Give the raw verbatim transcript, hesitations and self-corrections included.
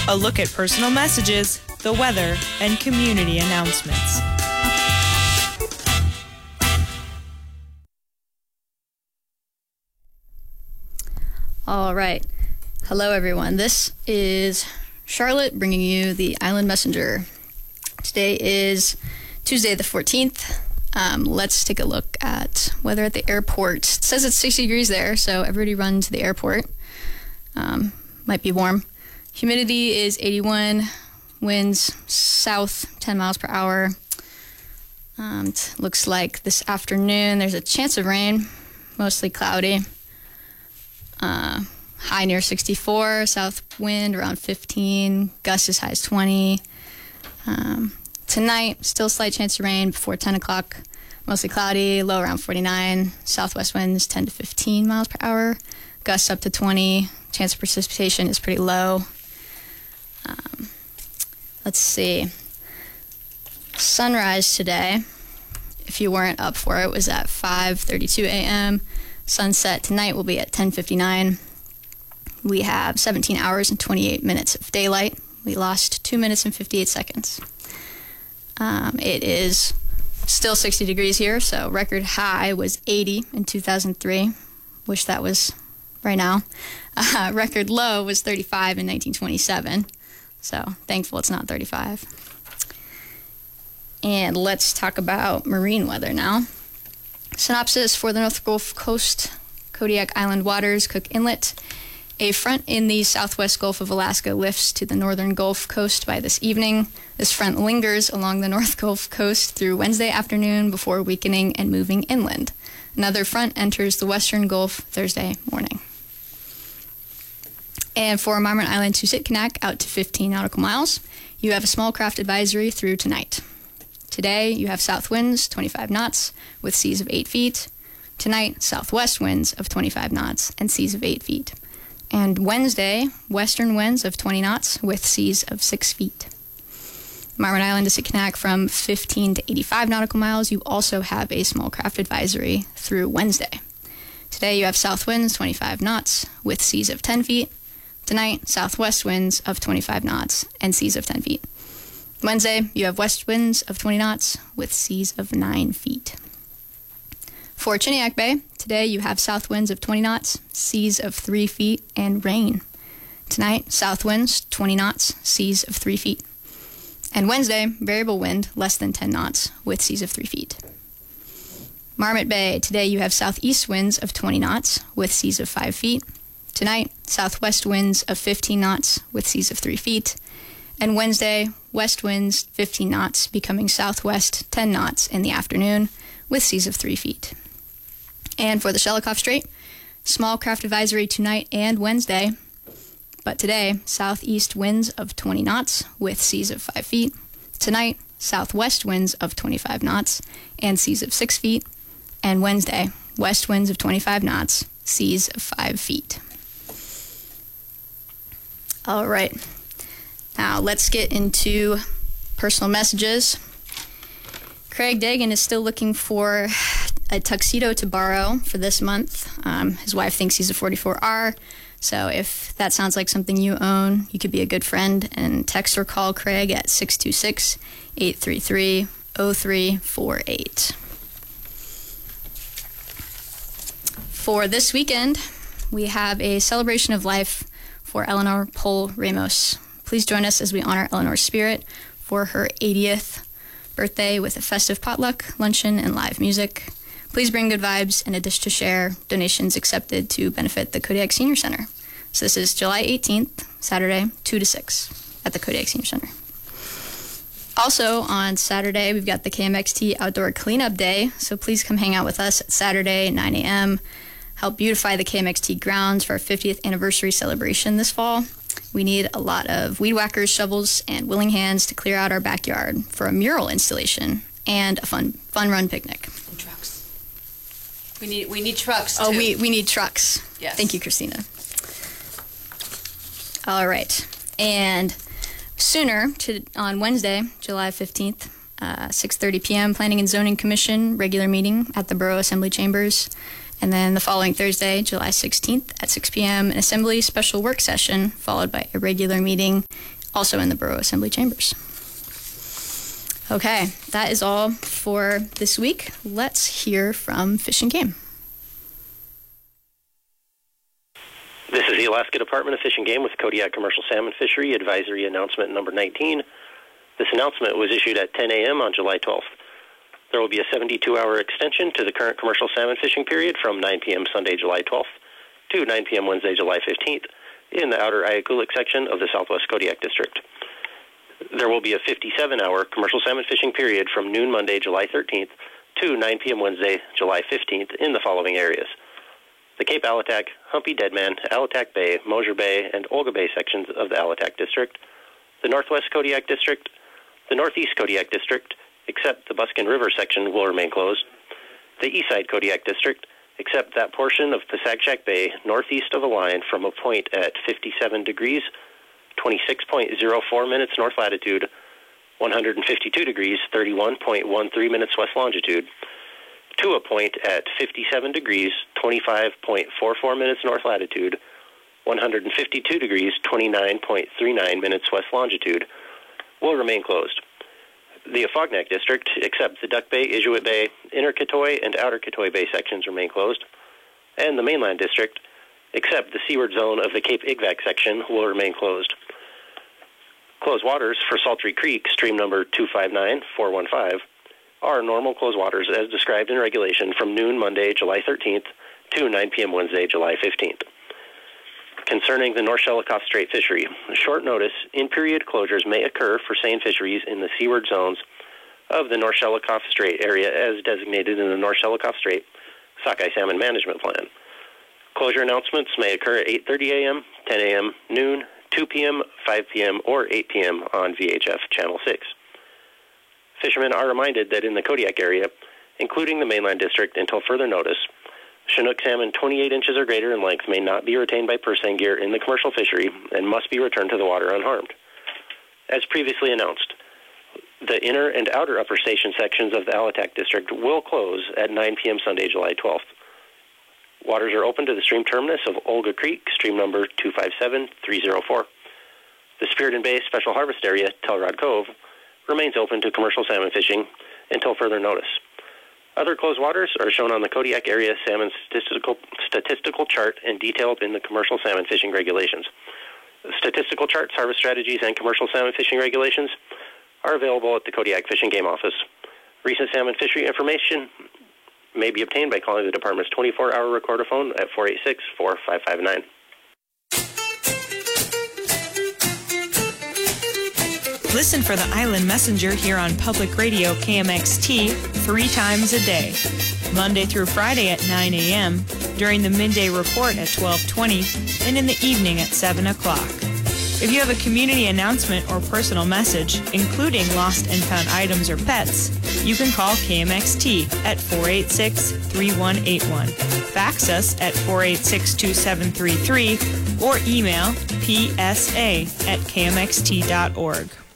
A look at personal messages, the weather, and community announcements. All right. Hello, everyone. This is Charlotte bringing you the Island Messenger. Today is Tuesday the fourteenth. Um, let's take a look at weather at the airport. It says it's sixty degrees there, so everybody run to the airport. Um, might be warm. Humidity is eighty-one. Winds south ten miles per hour. Um, it looks like this afternoon there's a chance of rain, mostly cloudy. Uh, high near sixty-four, south wind around fifteen, gusts as high as twenty. Um, tonight, still slight chance of rain before ten o'clock, mostly cloudy, low around forty-nine, southwest winds ten to fifteen miles per hour, gusts up to twenty, chance of precipitation is pretty low. Um, let's see. Sunrise today, if you weren't up for it, was at five thirty-two a.m. Sunset tonight will be at ten fifty-nine. We have seventeen hours and twenty-eight minutes of daylight. We lost two minutes and fifty-eight seconds. Um, it is still sixty degrees here, so record high was eighty in two thousand three. Wish that was right now. Uh, record low was thirty-five in nineteen twenty-seven, so thankful it's not thirty-five. And let's talk about marine weather now. Synopsis for the North Gulf Coast, Kodiak Island waters, Cook Inlet. A front in the southwest Gulf of Alaska lifts to the northern Gulf Coast by this evening. This front lingers along the North Gulf Coast through Wednesday afternoon before weakening and moving inland. Another front enters the western Gulf Thursday morning. And for Marmot Island to Sitkinak, out to fifteen nautical miles, you have a small craft advisory through tonight. Today, you have south winds, twenty-five knots, with seas of eight feet. Tonight, southwest winds of twenty-five knots and seas of eight feet. And Wednesday, western winds of twenty knots with seas of six feet. Marmot Island to Sitkinak from fifteen to eighty-five nautical miles, you also have a small craft advisory through Wednesday. Today, you have south winds, twenty-five knots, with seas of ten feet. Tonight, southwest winds of twenty-five knots and seas of ten feet. Wednesday, you have west winds of twenty knots with seas of nine feet. For Chiniak Bay, today you have south winds of twenty knots, seas of three feet, and rain. Tonight, south winds twenty knots, seas of three feet. And Wednesday, variable wind less than ten knots with seas of three feet. Marmot Bay, today you have southeast winds of twenty knots with seas of five feet. Tonight, southwest winds of fifteen knots with seas of three feet. And Wednesday, west winds fifteen knots, becoming southwest ten knots in the afternoon with seas of three feet. And for the Shelikof Strait, small craft advisory tonight and Wednesday, but today, southeast winds of twenty knots with seas of five feet. Tonight, southwest winds of twenty-five knots and seas of six feet. And Wednesday, west winds of twenty-five knots, seas of five feet. All right. Now, let's get into personal messages. Craig Dagan is still looking for a tuxedo to borrow for this month. Um, his wife thinks he's a forty-four R, so if that sounds like something you own, you could be a good friend and text or call Craig at six two six, eight three three, zero three four eight. For this weekend, we have a celebration of life for Eleanor Pohl Ramos. Please join us as we honor Eleanor's spirit for her eightieth birthday with a festive potluck, luncheon, and live music. Please bring good vibes and a dish to share. Donations accepted to benefit the Kodiak Senior Center. So this is July eighteenth, Saturday, two to six at the Kodiak Senior Center. Also on Saturday, we've got the K M X T Outdoor Cleanup Day, so please come hang out with us at Saturday, nine a.m. Help beautify the K M X T grounds for our fiftieth anniversary celebration this fall. We need a lot of weed whackers, shovels, and willing hands to clear out our backyard for a mural installation and a fun fun run picnic. And trucks. We need we need trucks, too. Oh, we, we need trucks. Yes. Thank you, Christina. All right. And sooner, to, on Wednesday, July fifteenth, uh, six thirty p.m., Planning and Zoning Commission regular meeting at the Borough Assembly Chambers. And then the following Thursday, July sixteenth at six p.m., an Assembly special work session, followed by a regular meeting also in the Borough Assembly chambers. Okay, that is all for this week. Let's hear from Fish and Game. This is the Alaska Department of Fish and Game with Kodiak Commercial Salmon Fishery Advisory Announcement number nineteen. This announcement was issued at ten a.m. on July twelfth. There will be a seventy-two hour extension to the current commercial salmon fishing period from nine p.m. Sunday, July twelfth to nine p.m. Wednesday, July fifteenth in the outer Ayakulik section of the Southwest Kodiak District. There will be a fifty-seven hour commercial salmon fishing period from noon Monday, July thirteenth to nine p.m. Wednesday, July fifteenth in the following areas: the Cape Alatac, Humpy Deadman, Alatac Bay, Mosier Bay, and Olga Bay sections of the Alatac District, the Northwest Kodiak District, the Northeast Kodiak District, except the Buskin River section will remain closed, the Eastside Kodiak District, except that portion of Pasagshak Bay northeast of the line from a point at fifty-seven degrees, twenty-six point zero four minutes north latitude, one hundred fifty-two degrees, thirty-one point one three minutes west longitude, to a point at fifty-seven degrees, twenty-five point four four minutes north latitude, one hundred fifty-two degrees, twenty-nine point three nine minutes west longitude, will remain closed. The Afognak District, except the Duck Bay, Inuit Bay, Inner Kitoy, and Outer Kitoy Bay sections remain closed, and the Mainland District, except the seaward zone of the Cape Igvac section, will remain closed. Closed waters for Saltry Creek, stream number two five nine four one five, are normal closed waters as described in regulation from noon Monday, July thirteenth to nine p.m. Wednesday, July fifteenth. Concerning the North Shelikof Strait fishery, short notice in-period closures may occur for seine fisheries in the seaward zones of the North Shelikof Strait area as designated in the North Shelikof Strait Sockeye Salmon Management Plan. Closure announcements may occur at eight thirty a.m., ten a.m., noon, two p.m., five p.m., or eight p.m. on V H F Channel six. Fishermen are reminded that in the Kodiak area, including the Mainland District until further notice, Chinook salmon twenty-eight inches or greater in length may not be retained by purse seine gear in the commercial fishery and must be returned to the water unharmed. As previously announced, the inner and outer upper station sections of the Alatac District will close at nine p.m. Sunday, July twelfth. Waters are open to the stream terminus of Olga Creek, stream number two five seven three zero four. The Spirit Bay Special Harvest Area, Telrod Cove, remains open to commercial salmon fishing until further notice. Other closed waters are shown on the Kodiak Area Salmon Statistical, statistical Chart and detailed in the Commercial Salmon Fishing Regulations. The statistical charts, harvest strategies, and commercial salmon fishing regulations are available at the Kodiak Fish and Game Office. Recent salmon fishery information may be obtained by calling the department's twenty-four hour recorder phone at four eight six, four five five nine. Listen for the Island Messenger here on Public Radio K M X T three times a day, Monday through Friday at nine a.m., during the midday report at twelve twenty, and in the evening at seven o'clock. If you have a community announcement or personal message, including lost and found items or pets, you can call K M X T at four eight six, three one eight one, fax us at four eight six, two seven three three, or email p s a at k m x t dot org.